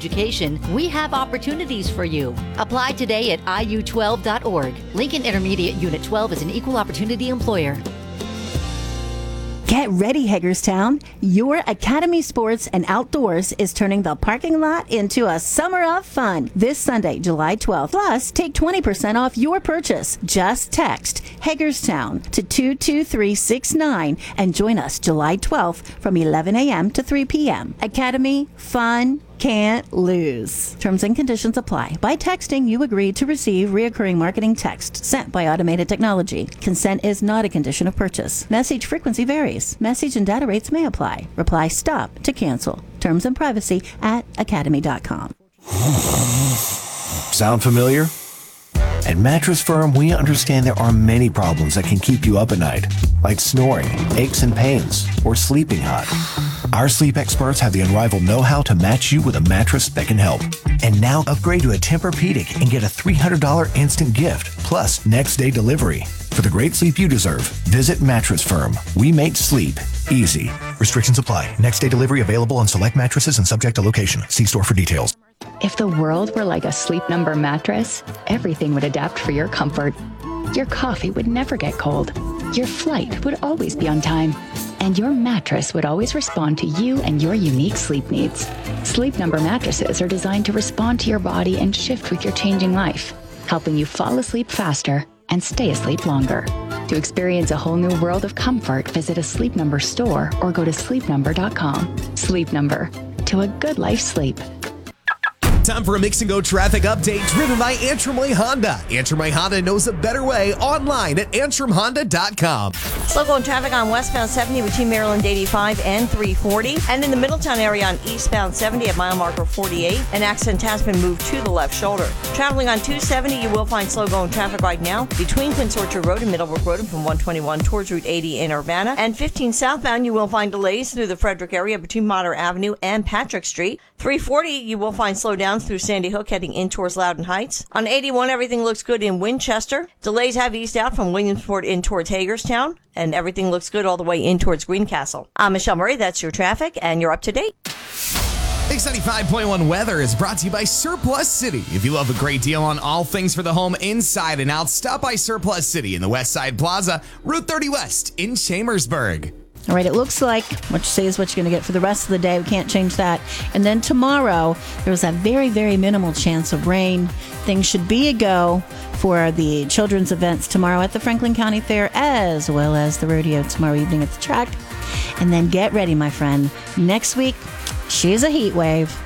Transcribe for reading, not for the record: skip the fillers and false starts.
education, we have opportunities for you. Apply today at iu12.org. Lincoln Intermediate Unit 12 is an equal opportunity employer. Get ready, Hagerstown. Your Academy Sports and Outdoors is turning the parking lot into a summer of fun this Sunday, July 12th. Plus, take 20% off your purchase. Just text Hagerstown to 22369 and join us July 12th from 11 a.m. to 3 p.m. Academy, fun, can't lose. Terms and conditions apply. By texting, you agree to receive reoccurring marketing text sent by automated technology. Consent is not a condition of purchase. Message frequency varies. Message and data rates may apply. Reply STOP to cancel. Terms and privacy at academy.com. Sound familiar? At Mattress Firm, we understand there are many problems that can keep you up at night, like snoring, aches and pains, or sleeping hot. Our sleep experts have the unrivaled know-how to match you with a mattress that can help. And now upgrade to a Tempur-Pedic and get a $300 instant gift, plus next-day delivery. For the great sleep you deserve, visit Mattress Firm. We make sleep easy. Restrictions apply. Next-day delivery available on select mattresses and subject to location. See store for details. If the world were like a Sleep Number mattress, everything would adapt for your comfort. Your coffee would never get cold. Your flight would always be on time. And your mattress would always respond to you and your unique sleep needs. Sleep Number mattresses are designed to respond to your body and shift with your changing life, helping you fall asleep faster and stay asleep longer. To experience a whole new world of comfort, visit a Sleep Number store or go to sleepnumber.com. Sleep Number. To a good night's sleep. Time for a Mix and Go traffic update driven by Antrim Way Honda. Antrim Way Honda knows a better way online at antrimhonda.com. Slow going traffic on westbound 70 between Maryland 85 and 340. And in the Middletown area on eastbound 70 at mile marker 48. An accident has been moved to the left shoulder. Traveling on 270, you will find slow going traffic right now between Quince Orchard Road and Middlebrook Road and from 121 towards Route 80 in Urbana. And 15 southbound, you will find delays through the Frederick area between Motter Avenue and Patrick Street. 340, you will find slowdowns through Sandy Hook heading in towards Loudon Heights. On 81, everything looks good in Winchester. Delays have eased out from Williamsport in towards Hagerstown, and everything looks good all the way in towards Greencastle. I'm Michelle Murray. That's your traffic, and you're up to date. Mix 95.1 weather is brought to you by Surplus City. If you love a great deal on all things for the home inside and out, stop by Surplus City in the West Side Plaza, Route 30 West in Chambersburg. All right, it looks like what you say is what you're going to get for the rest of the day. We can't change that. And then tomorrow, there's a very, very minimal chance of rain. Things should be a go for the children's events tomorrow at the Franklin County Fair, as well as the rodeo tomorrow evening at the track. And then get ready, my friend. Next week, she's a heat wave.